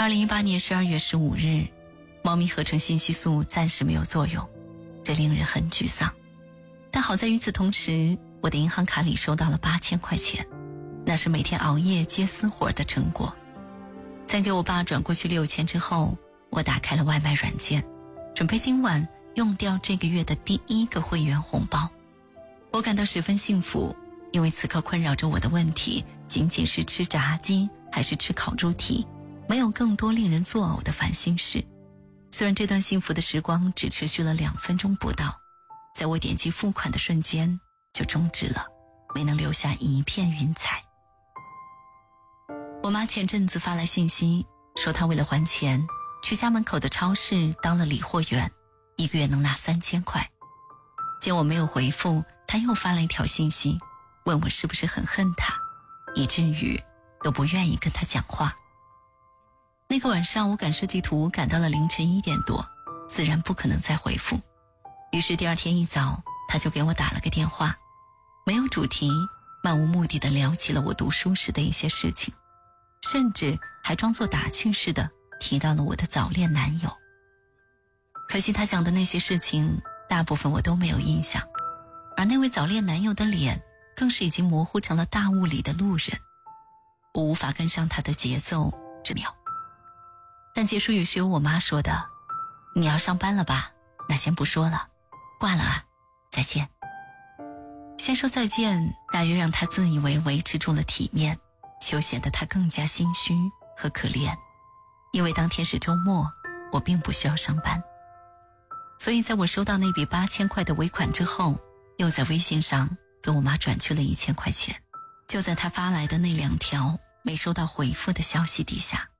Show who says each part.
Speaker 1: 2018年12月15日，猫咪合成信息素暂时没有作用，这令人很沮丧。但好在与此同时，我的银行卡里收到了8000块钱，那是每天熬夜接私活的成果。在给我爸转过去6000之后，我打开了外卖软件，准备今晚用掉这个月的第一个会员红包。我感到十分幸福，因为此刻困扰着我的问题仅仅是吃炸鸡还是吃烤猪蹄，没有更多令人作呕的烦心事。虽然这段幸福的时光只持续了2分钟不到，在我点击付款的瞬间就终止了，没能留下一片云彩。我妈前阵子发来信息，说她为了还钱，去家门口的超市当了理货员，1个月能拿3000块。见我没有回复，她又发了一条信息，问我是不是很恨她，以至于都不愿意跟她讲话。那个晚上我赶设计图赶到了凌晨1点多，自然不可能再回复。于是第二天一早，她就给我打了个电话，没有主题，漫无目的地聊起了我读书时的一些事情，甚至还装作打趣似的提到了我的早恋男友。可惜他讲的那些事情大部分我都没有印象，而那位早恋男友的脸更是已经模糊成了大雾里的路人，我无法跟上他的节奏这秒。但结束语是由我妈说的，你要上班了吧？那先不说了，挂了啊，再见。先说再见，大约让他自以为维持住了体面，就显得他更加心虚和可怜。因为当天是周末，我并不需要上班，所以在我收到那笔8000块的尾款之后，又在微信上给我妈转去了1000块钱。就在她发来的那2条没收到回复的消息底下，